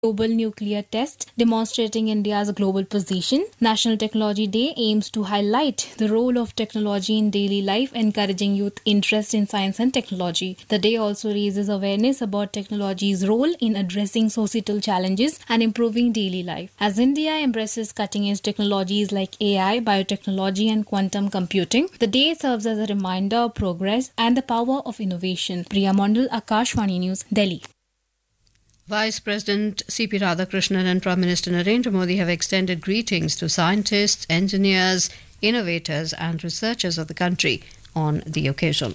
Global Nuclear Test, demonstrating India's global position. National Technology Day aims to highlight the role of technology in daily life, encouraging youth interest in science and technology. The day also raises awareness about technology's role in addressing societal challenges and improving daily life. As India embraces cutting-edge technologies like AI, biotechnology, and quantum computing, the day serves as a reminder of progress and the power of innovation. Priya Mondal, Akashvani News, Delhi. Vice President C.P. Radhakrishnan and Prime Minister Narendra Modi have extended greetings to scientists, engineers, innovators and researchers of the country on the occasion.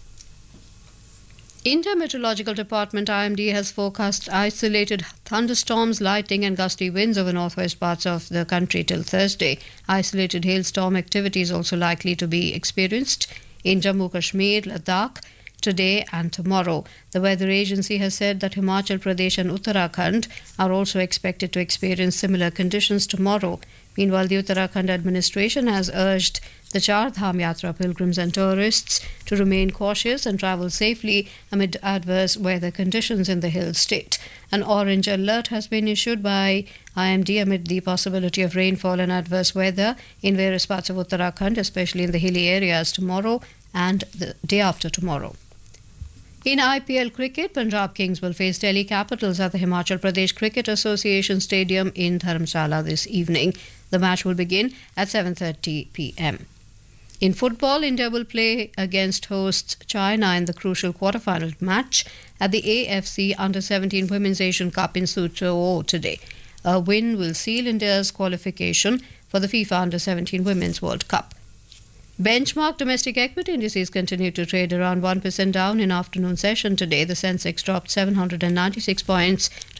India Meteorological Department IMD has forecast isolated thunderstorms, lightning and gusty winds over northwest parts of the country till Thursday. Isolated hailstorm activity is also likely to be experienced in Jammu Kashmir, Ladakh, today and tomorrow. The weather agency has said that Himachal Pradesh and Uttarakhand are also expected to experience similar conditions tomorrow. Meanwhile, the Uttarakhand administration has urged the Char Dham Yatra pilgrims and tourists to remain cautious and travel safely amid adverse weather conditions in the hill state. An orange alert has been issued by IMD amid the possibility of rainfall and adverse weather in various parts of Uttarakhand, especially in the hilly areas tomorrow and the day after tomorrow. In IPL cricket, Punjab Kings will face Delhi Capitals at the Himachal Pradesh Cricket Association Stadium in Dharamshala this evening. The match will begin at 7:30 p.m. In football, India will play against hosts China in the crucial quarter-final match at the AFC Under-17 Women's Asian Cup in Suzhou today. A win will seal India's qualification for the FIFA Under-17 Women's World Cup. Benchmark domestic equity indices continue to trade around 1% down in afternoon session today. The Sensex dropped 796 points to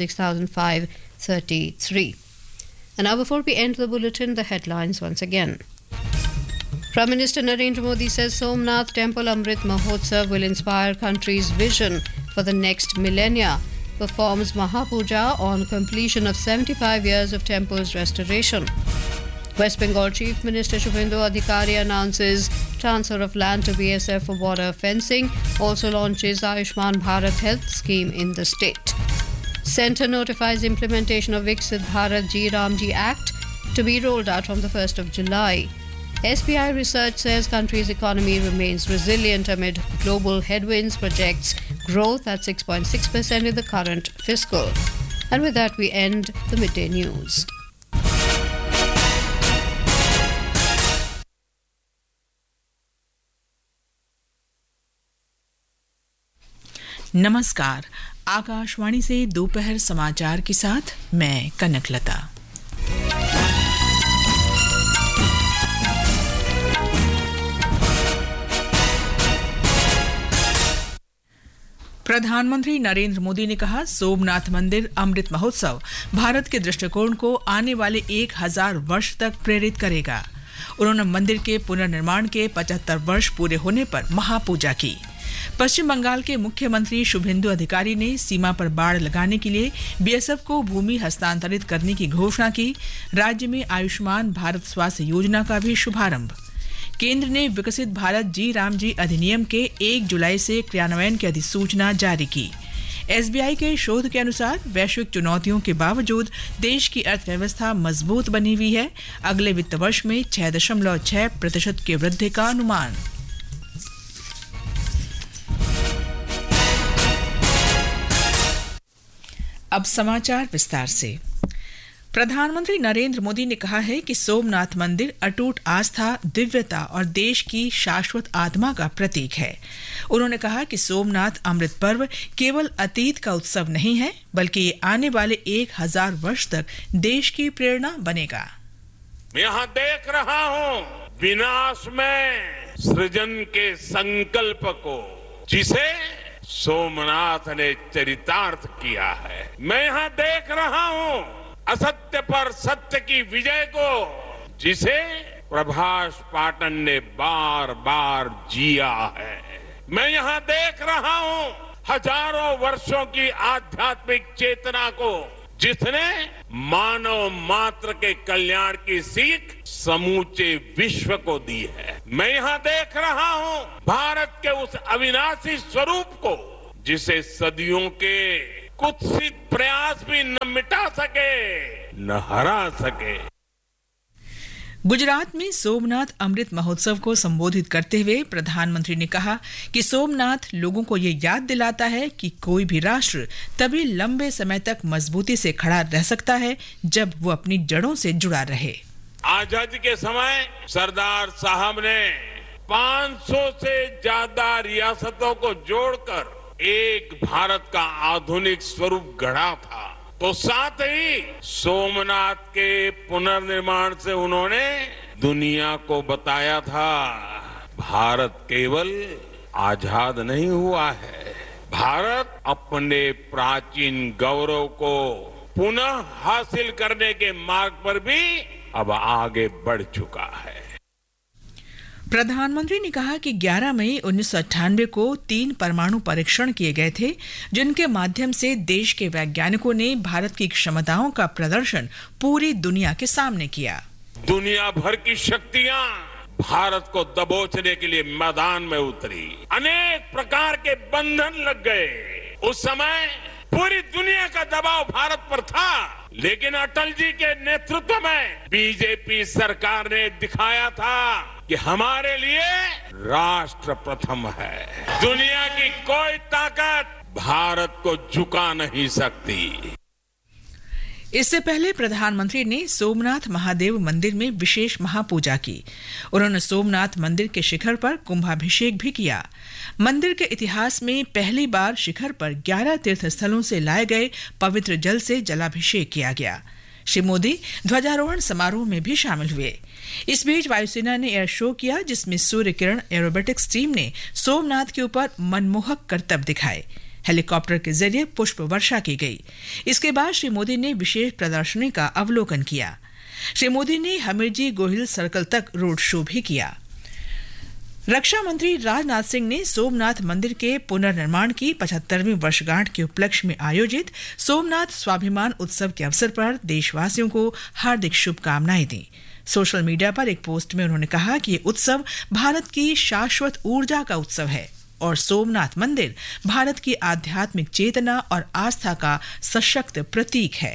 76,533. And now before we end the bulletin, the headlines once again. Prime Minister Narendra Modi says Somnath Temple Amrit Mahotsav will inspire country's vision for the next millennia. Performs Mahapuja on completion of 75 years of temple's restoration. West Bengal Chief Minister Shubhendu Adhikari announces transfer of land to BSF for border fencing, also launches Ayushman Bharat Health Scheme in the state. Centre notifies implementation of Viksit Bharat Ji Ramji Act to be rolled out from the 1st of July. SBI Research says country's economy remains resilient amid global headwinds, projects growth at 6.6% in the current fiscal. And with that, we end the midday news. नमस्कार, आकाशवाणी से दोपहर समाचार के साथ मैं कनकलता। प्रधानमंत्री नरेंद्र मोदी ने कहा, सोमनाथ मंदिर अमृत महोत्सव भारत के दृष्टिकोण को आने वाले 1000 वर्ष तक प्रेरित करेगा। उन्होंने मंदिर के पुनर्निर्माण के 75 वर्ष पूरे होने पर महापूजा की। पश्चिम बंगाल के मुख्यमंत्री शुभेंदु अधिकारी ने सीमा पर बाड़ लगाने के लिए बीएसएफ को भूमि हस्तांतरित करने की घोषणा की। राज्य में आयुष्मान भारत स्वास्थ्य योजना का भी शुभारंभ। केंद्र ने विकसित भारत जी रामजी अधिनियम के 1 जुलाई से क्रियान्वयन की अधिसूचना जारी की। एसबीआई के शोध के अनुसार वैश्विक चुनौतियों के बावजूद देश की अर्थव्यवस्था मजबूत बनी हुई है। अगले वित्त वर्ष में 6.6% की वृद्धि का अनुमान। अब समाचार विस्तार से। प्रधानमंत्री नरेंद्र मोदी ने कहा है कि सोमनाथ मंदिर अटूट आस्था, दिव्यता और देश की शाश्वत आत्मा का प्रतीक है। उन्होंने कहा कि सोमनाथ अमृत पर्व केवल अतीत का उत्सव नहीं है, बल्कि ये आने वाले 1000 वर्ष तक देश की प्रेरणा बनेगा। मैं यहाँ देख रहा हूँ विनाश में सृजन के संकल्प को, जिसे सोमनाथ ने चरितार्थ किया है। मैं यहाँ देख रहा हूँ असत्य पर सत्य की विजय को, जिसे प्रभास पाटन ने बार बार जिया है। मैं यहाँ देख रहा हूँ हजारों वर्षों की आध्यात्मिक चेतना को, जिसने मानव मात्र के कल्याण की सीख समूचे विश्व को दी है। मैं यहाँ देख रहा हूँ भारत के उस अविनाशी स्वरूप को, जिसे सदियों के कुत्सित प्रयास भी न मिटा सके न हरा सके। गुजरात में सोमनाथ अमृत महोत्सव को संबोधित करते हुए प्रधानमंत्री ने कहा कि सोमनाथ लोगों को ये याद दिलाता है कि कोई भी राष्ट्र तभी लंबे समय तक मजबूती से खड़ा रह सकता है जब वो अपनी जड़ों से जुड़ा रहे। आजादी के समय सरदार साहब ने 500 से ज्यादा रियासतों को जोड़कर एक भारत का आधुनिक स्वरूप गढ़ा था। तो साथ ही सोमनाथ के पुनर्निर्माण से उन्होंने दुनिया को बताया था भारत केवल आजाद नहीं हुआ है, भारत अपने प्राचीन गौरव को पुनः हासिल करने के मार्ग पर भी अब आगे बढ़ चुका है। प्रधानमंत्री ने कहा कि 11 मई 1998 को 3 परमाणु परीक्षण किए गए थे, जिनके माध्यम से देश के वैज्ञानिकों ने भारत की क्षमताओं का प्रदर्शन पूरी दुनिया के सामने किया। दुनिया भर की शक्तियां भारत को दबोचने के लिए मैदान में उतरी, अनेक प्रकार के बंधन लग गए। उस समय पूरी दुनिया का दबाव भारत पर था, लेकिन अटल जी के नेतृत्व में बीजेपी सरकार ने दिखाया था कि हमारे लिए राष्ट्र प्रथम है। दुनिया की कोई ताकत भारत को झुका नहीं सकती। इससे पहले प्रधानमंत्री ने सोमनाथ महादेव मंदिर में विशेष महापूजा की। उन्होंने सोमनाथ मंदिर के शिखर पर कुंभाभिषेक भी किया। मंदिर के इतिहास में पहली बार शिखर पर 11 तीर्थ स्थलों से लाए गए पवित्र जल से जलाभिषेक किया गया। श्री मोदी ध्वजारोहण समारोह में भी शामिल हुए। इस बीच वायुसेना ने एयर शो किया, जिसमें सूर्य किरण एरोबेटिक्स टीम ने सोमनाथ के ऊपर मनमोहक करतब दिखाए। हेलीकॉप्टर के जरिए पुष्प वर्षा की गई। इसके बाद श्री मोदी ने विशेष प्रदर्शनी का अवलोकन किया। श्री मोदी ने हमीरजी गोहिल सर्कल तक रोड शो भी किया। रक्षा मंत्री राजनाथ सिंह ने सोमनाथ मंदिर के पुनर्निर्माण की 75वीं वर्षगांठ के उपलक्ष्य में आयोजित सोमनाथ स्वाभिमान उत्सव के अवसर पर देशवासियों को हार्दिक शुभकामनाएं दी। सोशल मीडिया पर एक पोस्ट में उन्होंने कहा कि ये उत्सव भारत की शाश्वत ऊर्जा का उत्सव है और सोमनाथ मंदिर भारत की आध्यात्मिक चेतना और आस्था का सशक्त प्रतीक है।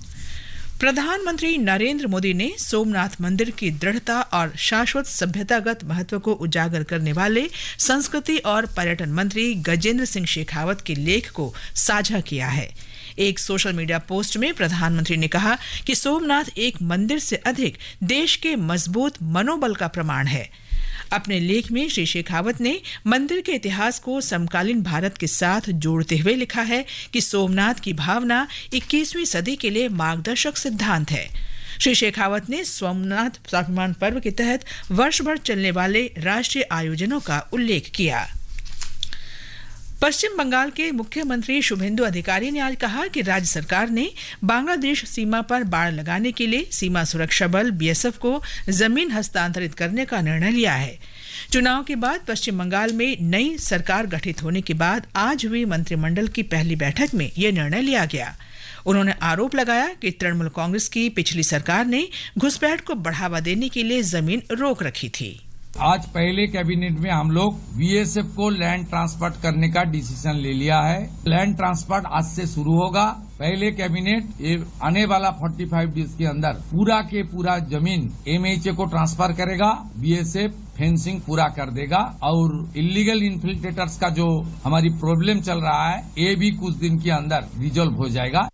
प्रधानमंत्री नरेंद्र मोदी ने सोमनाथ मंदिर की दृढ़ता और शाश्वत सभ्यतागत महत्व को उजागर करने वाले संस्कृति और पर्यटन मंत्री गजेंद्र सिंह शेखावत के लेख को साझा किया है। एक सोशल मीडिया पोस्ट में प्रधानमंत्री ने कहा कि सोमनाथ एक मंदिर से अधिक देश के मजबूत मनोबल का प्रमाण है। अपने लेख में श्री शेखावत ने मंदिर के इतिहास को समकालीन भारत के साथ जोड़ते हुए लिखा है कि सोमनाथ की भावना 21वीं सदी के लिए मार्गदर्शक सिद्धांत है। श्री शेखावत ने सोमनाथ स्वाभिमान पर्व के तहत वर्ष भर चलने वाले राष्ट्रीय आयोजनों का उल्लेख किया। पश्चिम बंगाल के मुख्यमंत्री शुभेंदु अधिकारी ने आज कहा कि राज्य सरकार ने बांग्लादेश सीमा पर बाड़ लगाने के लिए सीमा सुरक्षा बल बीएसएफ को जमीन हस्तांतरित करने का निर्णय लिया है। चुनाव के बाद पश्चिम बंगाल में नई सरकार गठित होने के बाद आज हुई मंत्रिमंडल की पहली बैठक में यह निर्णय लिया गया। उन्होंने आरोप लगाया कि तृणमूल कांग्रेस की पिछली सरकार ने घुसपैठ को बढ़ावा देने के लिए जमीन रोक रखी थी। आज पहले कैबिनेट में हम लोग बीएसएफ को लैंड ट्रांसफर करने का डिसीजन ले लिया है। लैंड ट्रांसफर आज से शुरू होगा। पहले कैबिनेट ये आने वाला 45 डेज के अंदर पूरा के पूरा जमीन एमएचए को ट्रांसफर करेगा। बीएसएफ फेंसिंग पूरा कर देगा और इलीगल इन्फिल्ट्रेटर्स का जो हमारी प्रॉब्लम चल रहा है ये भी कुछ दिन के अंदर रिजॉल्व हो जाएगा।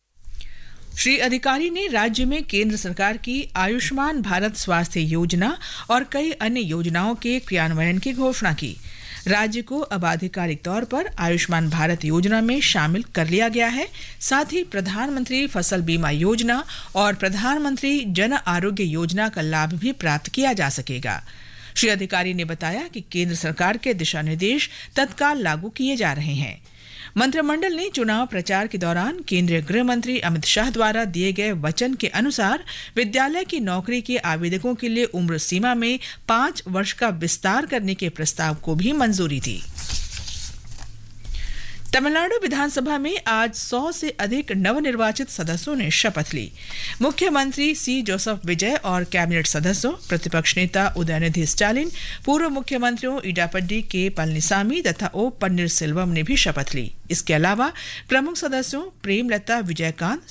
श्री अधिकारी ने राज्य में केंद्र सरकार की आयुष्मान भारत स्वास्थ्य योजना और कई अन्य योजनाओं के क्रियान्वयन की घोषणा की। राज्य को अब आधिकारिक तौर पर आयुष्मान भारत योजना में शामिल कर लिया गया है। साथ ही प्रधानमंत्री फसल बीमा योजना और प्रधानमंत्री जन आरोग्य योजना का लाभ भी प्राप्त किया जा सकेगा। श्री अधिकारी ने बताया कि केंद्र सरकार के दिशा निर्देश तत्काल लागू किए जा रहे हैं। मंत्रिमंडल ने चुनाव प्रचार के दौरान केंद्रीय गृह मंत्री अमित शाह द्वारा दिए गए वचन के अनुसार विद्यालय की नौकरी के आवेदकों के लिए उम्र सीमा में 5 वर्ष का विस्तार करने के प्रस्ताव को भी मंजूरी दी। तमिलनाडु विधानसभा में आज 100 से अधिक नवनिर्वाचित सदस्यों ने शपथ ली। मुख्यमंत्री सी जोसेफ विजय और कैबिनेट सदस्यों, प्रतिपक्ष नेता उदयनिधि स्टालिन, पूर्व मुख्यमंत्रियों इडापड्डी के पलनीसामी तथा ओ पन्नीरसेल्वम ने भी शपथ ली। इसके अलावा प्रमुख सदस्यों प्रेमलता विजयकांत,